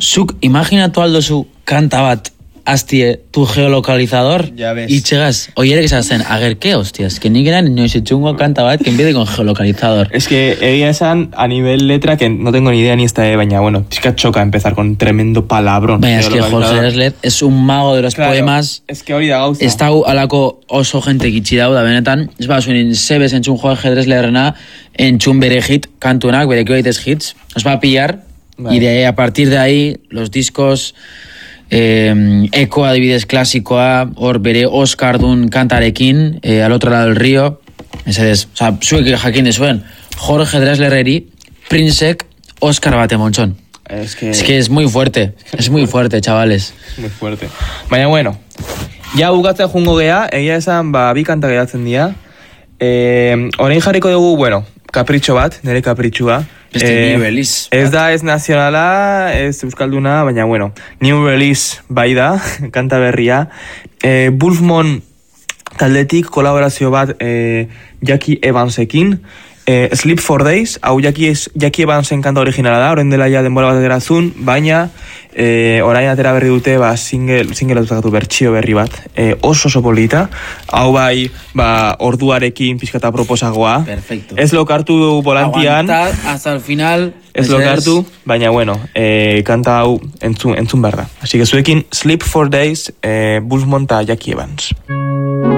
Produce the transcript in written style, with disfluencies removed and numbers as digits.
zuk imaginatu aldozu kanta bat hastie tu geolocalizador y llegas, oye, que se hacen, a ver qué, hostias, que ni gran no se chungo canta bat que empiece con geolocalizador. Es que egia esan a nivel letra que no tengo ni idea ni esta baina, bueno, pizka choca empezar con tremendo palabrón. Baina, es que Jorge Dresler es un mago de los poemas. Es que hori da gauza. Ez dau alako oso gente gitxi dau, da benetan, ez ba, zuen zebez entzun Jorge Dreslerrena, entzun bere hit, kantunak, bere greatest hits, os va a pillar, y a partir de ahí, los discos... Eko adibidez klasikoa, hor bere Oscardun kantarekin, al otro lado del río, mesedez, oza, zuek jakin dezuen, Jorge Dreslerreri, Princek, Oscar bate montxon. Es que es muy fuerte, chavales. Muy fuerte. Baina, bueno, ja bukatzea jungo gea, egia esan, bi kanta geratzen dira. Horein jarriko dugu, bueno, kapritxo bat, nire kapritxua. New release. Ez da ez nazionala, ez euskalduna, baina bueno, new release bai da, kanta berria. Wolfmon taldetik kolaborazio bat Jackie Evansekin. Sleep for Days, hau Jackie Evansen kanta originala da, orain dela ja denbora bat egerazun, baina orain atera berri dute single dutatu bertsio berri bat, oso polita, hau bai orduarekin pizkata proposagoa. Perfecto. Ez lokartu volantian. Aguantad hasta el final. Ez lokartu, baina bueno, kanta hau entzun behar da. Así que zuekin Sleep for Days, Wolfmon eta Jackie Evans.